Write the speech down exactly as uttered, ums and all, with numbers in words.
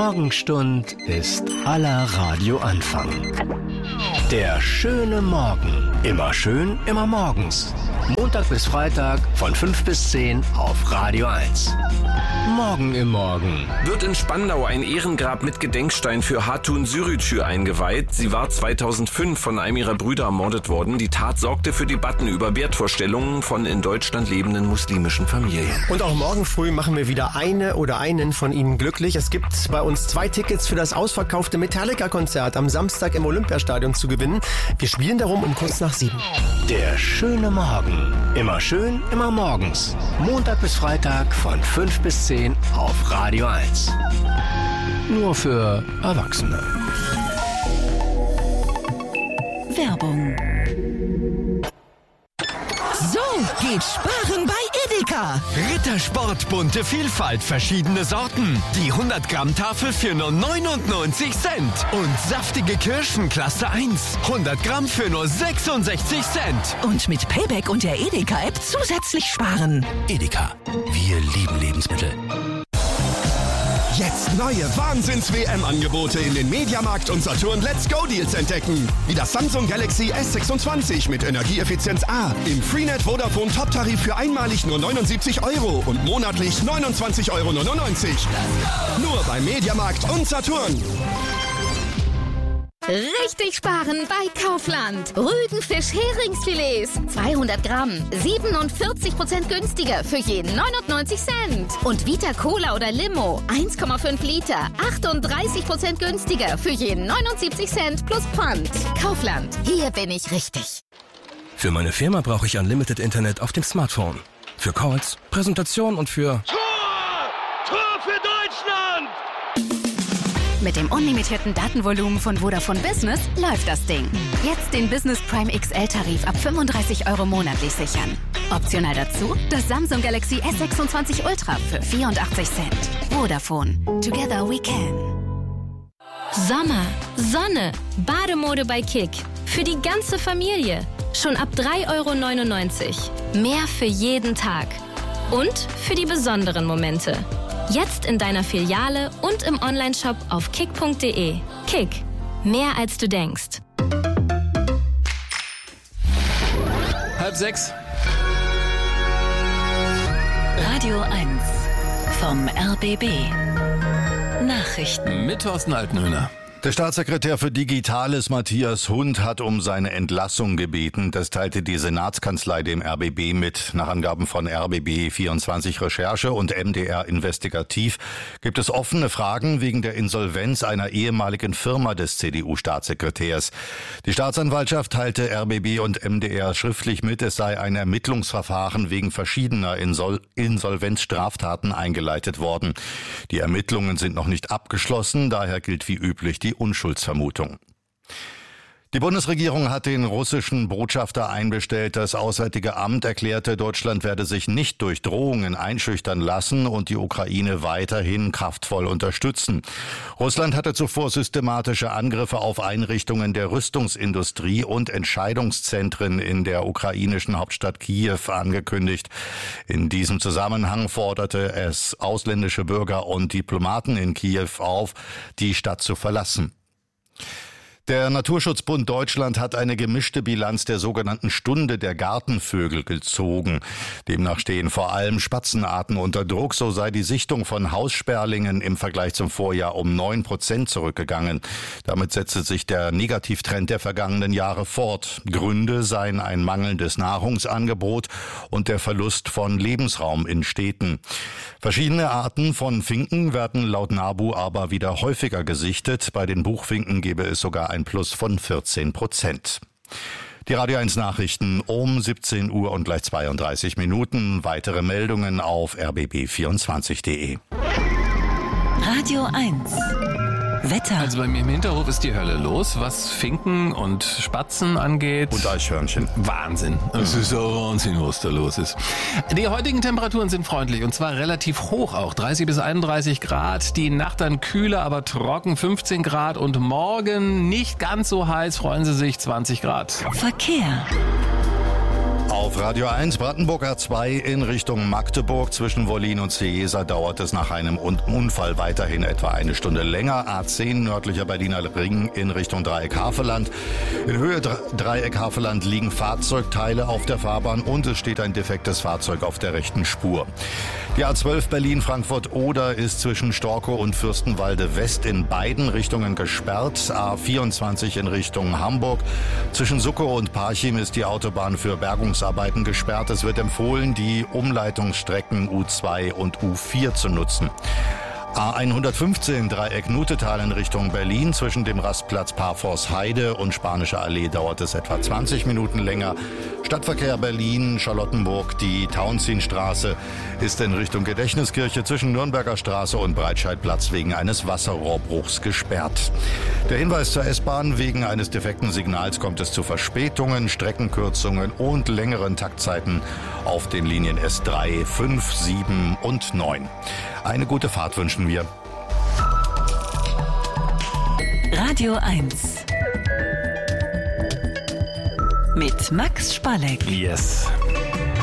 Morgenstund ist aller Radioanfang. Der schöne Morgen. Immer schön, immer morgens. Montag bis Freitag von fünf bis zehn auf Radio eins. Morgen im Morgen. Wird in Spandau ein Ehrengrab mit Gedenkstein für Hatun Sürücü eingeweiht. Sie war zweitausendfünf von einem ihrer Brüder ermordet worden. Die Tat sorgte für Debatten über Wertvorstellungen von in Deutschland lebenden muslimischen Familien. Und auch morgen früh machen wir wieder eine oder einen von Ihnen glücklich. Es gibt bei uns zwei Tickets für das ausverkaufte Metallica-Konzert am Samstag im Olympiastadion zu gewinnen. Wir spielen darum um kurz nach sieben. Der schöne Morgen. Immer schön, immer morgens. Montag bis Freitag von fünf bis zehn auf Radio eins. Nur für Erwachsene. Werbung. So geht Sparen bei Edeka. Rittersport, bunte Vielfalt, verschiedene Sorten. Die hundert Gramm Tafel für nur neunundneunzig Cent. Und saftige Kirschen Klasse eins. hundert Gramm für nur sechsundsechzig Cent. Und mit Payback und der Edeka-App zusätzlich sparen. Edeka. Wir lieben Lebensmittel. Jetzt neue Wahnsinns-W M-Angebote in den Mediamarkt und Saturn Let's Go Deals entdecken. Wie das Samsung Galaxy S sechsundzwanzig mit Energieeffizienz A. Im Freenet Vodafone Top-Tarif für einmalig nur neunundsiebzig Euro und monatlich neunundzwanzig Euro neunundneunzig. Nur beim Mediamarkt und Saturn. Richtig sparen bei Kaufland. Rügenfisch Heringsfilets. zweihundert Gramm. siebenundvierzig Prozent günstiger für jeden neunundneunzig Cent. Und Vita Cola oder Limo. eins Komma fünf Liter. achtunddreißig Prozent günstiger für jeden neunundsiebzig Cent plus Pfand. Kaufland. Hier bin ich richtig. Für meine Firma brauche ich Unlimited Internet auf dem Smartphone. Für Calls, Präsentation und für... Tor! Tor für Deutschland! Mit dem unlimitierten Datenvolumen von Vodafone Business läuft das Ding. Jetzt den Business Prime X L-Tarif ab fünfunddreißig Euro monatlich sichern. Optional dazu das Samsung Galaxy S sechsundzwanzig Ultra für vierundachtzig Cent. Vodafone. Together we can. Sommer, Sonne, Bademode bei Kick. Für die ganze Familie. Schon ab drei Euro neunundneunzig. Mehr für jeden Tag. Und für die besonderen Momente. Jetzt in deiner Filiale und im Onlineshop auf kick punkt de. Kick. Mehr als du denkst. Halb sechs. Radio eins vom R B B. Nachrichten. Mit Thorsten Altenhöhner. Der Staatssekretär für Digitales Matthias Hund hat um seine Entlassung gebeten. Das teilte die Senatskanzlei dem R B B mit. Nach Angaben von R B B vierundzwanzig Recherche und M D R Investigativ gibt es offene Fragen wegen der Insolvenz einer ehemaligen Firma des C D U-Staatssekretärs. Die Staatsanwaltschaft teilte R B B und M D R schriftlich mit, es sei ein Ermittlungsverfahren wegen verschiedener Insol- Insolvenzstraftaten eingeleitet worden. Die Ermittlungen sind noch nicht abgeschlossen, daher gilt wie üblich die Unschuldsvermutung. Die Bundesregierung hat den russischen Botschafter einbestellt. Das Auswärtige Amt erklärte, Deutschland werde sich nicht durch Drohungen einschüchtern lassen und die Ukraine weiterhin kraftvoll unterstützen. Russland hatte zuvor systematische Angriffe auf Einrichtungen der Rüstungsindustrie und Entscheidungszentren in der ukrainischen Hauptstadt Kiew angekündigt. In diesem Zusammenhang forderte es ausländische Bürger und Diplomaten in Kiew auf, die Stadt zu verlassen. Der Naturschutzbund Deutschland hat eine gemischte Bilanz der sogenannten Stunde der Gartenvögel gezogen. Demnach stehen vor allem Spatzenarten unter Druck. So sei die Sichtung von Haussperlingen im Vergleich zum Vorjahr um neun Prozent zurückgegangen. Damit setze sich der Negativtrend der vergangenen Jahre fort. Gründe seien ein mangelndes Nahrungsangebot und der Verlust von Lebensraum in Städten. Verschiedene Arten von Finken werden laut NABU aber wieder häufiger gesichtet. Bei den Buchfinken gebe es sogar ein Plus von vierzehn Prozent. Die Radio eins Nachrichten um siebzehn Uhr und gleich zweiunddreißig Minuten. Weitere Meldungen auf r b b vierundzwanzig punkt de. Radio eins. Wetter. Also bei mir im Hinterhof ist die Hölle los, was Finken und Spatzen angeht. Und Eichhörnchen. Wahnsinn. Es ist ja Wahnsinn, was da los ist. Die heutigen Temperaturen sind freundlich und zwar relativ hoch auch. dreißig bis einunddreißig Grad. Die Nacht dann kühler, aber trocken fünfzehn Grad. Und morgen nicht ganz so heiß, freuen Sie sich, zwanzig Grad. Verkehr. Auf Auf Radio eins, Brandenburg A zwei in Richtung Magdeburg. Zwischen Wollin und Cieza dauert es nach einem Unfall weiterhin etwa eine Stunde länger. A zehn nördlicher Berliner Ring in Richtung Dreieck Havelland. In Höhe Dreieck Havelland liegen Fahrzeugteile auf der Fahrbahn und es steht ein defektes Fahrzeug auf der rechten Spur. Die A zwölf Berlin-Frankfurt-Oder ist zwischen Storkow und Fürstenwalde West in beiden Richtungen gesperrt. A vierundzwanzig in Richtung Hamburg. Zwischen Suckow und Parchim ist die Autobahn für Bergungsarbeiten gesperrt. Es wird empfohlen, die Umleitungsstrecken U zwei und U vier zu nutzen. A hundertfünfzehn Dreieck Nutetal in Richtung Berlin. Zwischen dem Rastplatz Parforce-Heide und Spanische Allee dauert es etwa zwanzig Minuten länger. Stadtverkehr Berlin, Charlottenburg, die Tauentzienstraße ist in Richtung Gedächtniskirche zwischen Nürnberger Straße und Breitscheidplatz wegen eines Wasserrohrbruchs gesperrt. Der Hinweis zur S-Bahn: Wegen eines defekten Signals kommt es zu Verspätungen, Streckenkürzungen und längeren Taktzeiten auf den Linien S drei, fünf, sieben und neun. Eine gute Fahrt wünschen wir. Radio eins mit Max Spalleck. Yes.